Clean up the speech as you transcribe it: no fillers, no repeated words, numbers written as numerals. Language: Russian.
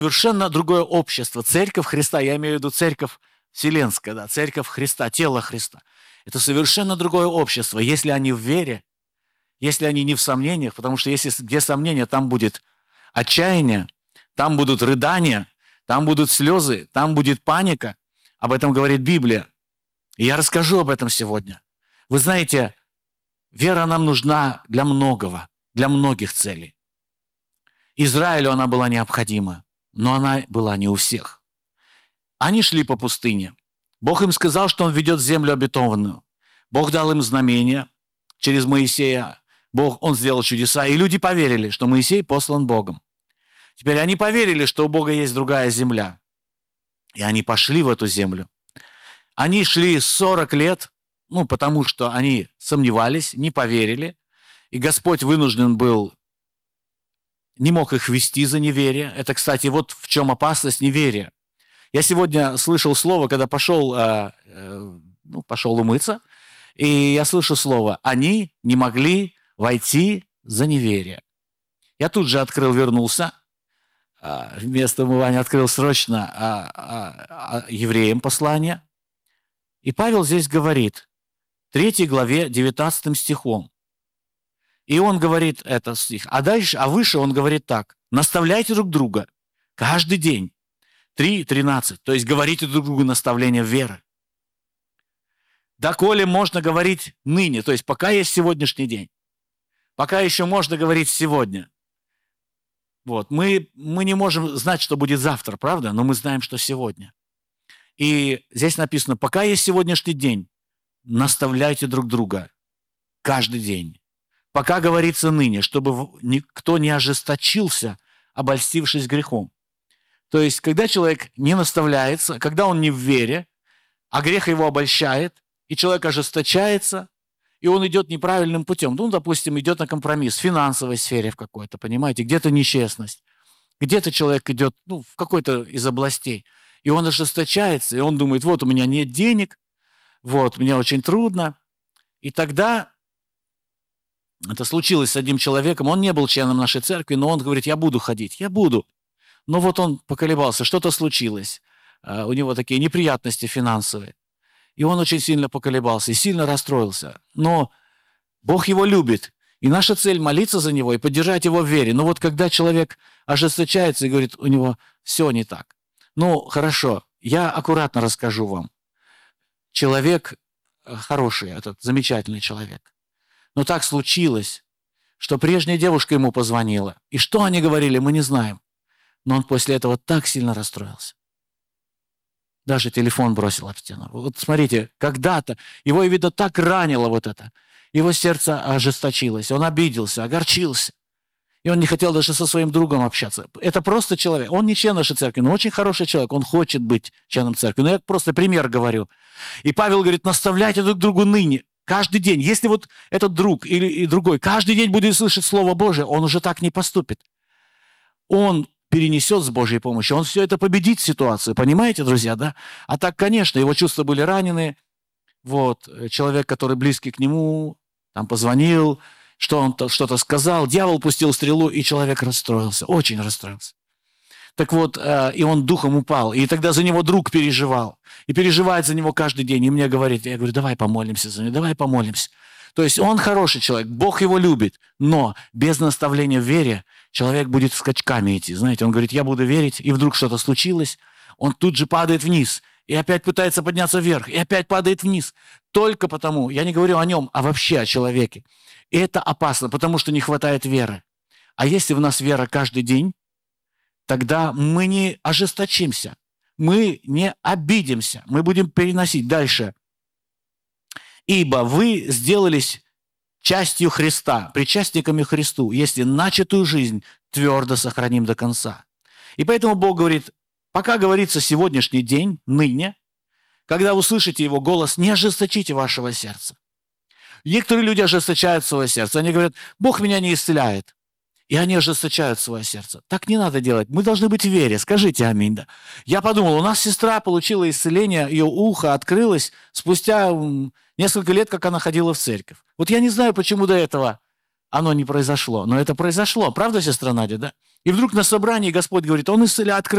совершенно другое общество. Церковь Христа, я имею в виду церковь вселенская, да, церковь Христа, тело Христа. Это совершенно другое общество. Если они в вере, если они не в сомнениях, потому что если где сомнения, там будет отчаяние, там будут рыдания, там будут слезы, там будет паника. Об этом говорит Библия. И я расскажу об этом сегодня. Вы знаете, вера нам нужна для многого, для многих целей. Израилю она была необходима, но она была не у всех. Они шли по пустыне. Бог им сказал, что Он ведет землю обетованную. Бог дал им знамения через Моисея. Он сделал чудеса, и люди поверили, что Моисей послан Богом. Теперь они поверили, что у Бога есть другая земля. И они пошли в эту землю. Они шли 40 лет, потому что они сомневались, не поверили. И Господь вынужден был, не мог их вести за неверие. Это, кстати, вот в чем опасность неверия. Я сегодня слышал слово, когда пошел умыться, и я слышу слово «они не могли войти за неверие». Я тут же вернулся, вместо умывания открыл срочно евреям послание. И Павел здесь говорит, 3 главе, 19 стихом. И он говорит этот стих. А выше он говорит так. «Наставляйте друг друга каждый день». 3:13. То есть говорите друг другу наставления веры. Доколе можно говорить ныне, то есть пока есть сегодняшний день. Пока еще можно говорить сегодня. Вот. Мы не можем знать, что будет завтра, правда? Но мы знаем, что сегодня. И здесь написано, пока есть сегодняшний день, наставляйте друг друга каждый день. Пока говорится ныне, чтобы никто не ожесточился, обольстившись грехом. То есть, когда человек не наставляется, когда он не в вере, а грех его обольщает, и человек ожесточается, и он идет неправильным путем. Допустим, идет на компромисс в финансовой сфере в какой-то, понимаете, где-то нечестность, где-то человек идет в какой-то из областей, и он ожесточается, и он думает, вот у меня нет денег, вот, мне очень трудно. И тогда это случилось с одним человеком, он не был членом нашей церкви, но он говорит, я буду ходить, я буду. Но вот он поколебался, что-то случилось, у него такие неприятности финансовые. И он очень сильно поколебался и сильно расстроился. Но Бог его любит. И наша цель молиться за него и поддержать его в вере. Но вот когда человек ожесточается и говорит, у него все не так. Хорошо, я аккуратно расскажу вам. Человек хороший, этот замечательный человек. Но так случилось, что прежняя девушка ему позвонила. И что они говорили, мы не знаем. Но он после этого так сильно расстроился. Даже телефон бросил об стену. Вот смотрите, когда-то его, видно, так ранило вот это. Его сердце ожесточилось, он обиделся, огорчился. И он не хотел даже со своим другом общаться. Это просто человек. Он не член нашей церкви, но очень хороший человек. Он хочет быть членом церкви. Но я просто пример говорю. И Павел говорит, наставляйте друг другу ныне, каждый день. Если вот этот друг или другой каждый день будет слышать Слово Божие, он уже так не поступит. Он перенесет с Божьей помощью, он все это победит ситуацию. Понимаете, друзья, да? А так, конечно, его чувства были ранены. Вот, человек, который близкий к нему, там позвонил, что-то сказал, дьявол пустил стрелу, и человек расстроился, очень расстроился. Так вот, и он духом упал, и тогда за него друг переживал, и переживает за него каждый день, и мне говорит, я говорю, давай помолимся за него, давай помолимся. То есть он хороший человек, Бог его любит, но без наставления в вере человек будет скачками идти. Знаете, он говорит, я буду верить, и вдруг что-то случилось, он тут же падает вниз, и опять пытается подняться вверх, и опять падает вниз. Только потому, я не говорю о нем, а вообще о человеке. И это опасно, потому что не хватает веры. А если в нас вера каждый день, тогда мы не ожесточимся, мы не обидимся, мы будем переносить дальше. Ибо вы сделались частью Христа, причастниками Христу, если начатую жизнь твердо сохраним до конца. И поэтому Бог говорит, пока говорится сегодняшний день, ныне, когда услышите Его голос, не ожесточите вашего сердца. Некоторые люди ожесточают свое сердце, они говорят, Бог меня не исцеляет. И они ожесточают свое сердце. Так не надо делать. Мы должны быть в вере. Скажите аминь. Да. Я подумал, у нас сестра получила исцеление, ее ухо открылось спустя несколько лет, как она ходила в церковь. Вот я не знаю, почему до этого оно не произошло. Но это произошло. Правда, сестра Надя, да? И вдруг на собрании Господь говорит, Он открывает